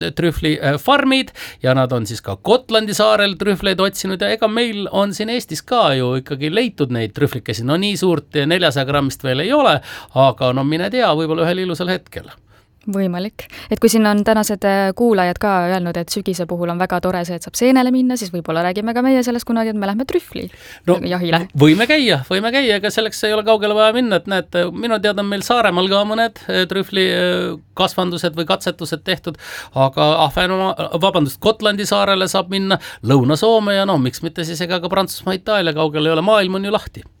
trühvlifarmid ja nad on siis ka Gotlandi saarel trühvleid otsinud ja ega meil on siin Eestis ka ju ikkagi leitud neid trühvlikesi, no nii suurt 400 grammist veel ei ole, aga no mine tea, võib-olla ühel ilusal hetkel. Võimalik. Et kui siin on tänased kuulajad ka öelnud, et sügise puhul on väga tore see, et saab seenele minna, siis võib-olla räägime ka meie sellest kunagi, et me lähme trühvli jahile. Võime käia, ega selleks ei ole kaugele vaja minna, et näed, minu teada on meil Saaremaal ka mõned trühvli kasvandused või katsetused tehtud, aga Gotlandi saarele saab minna, Lõuna-Soome ja no miks mitte siis ega ka Prantsusmaa, Itaalia kaugele ei ole, maailm on ju lahti.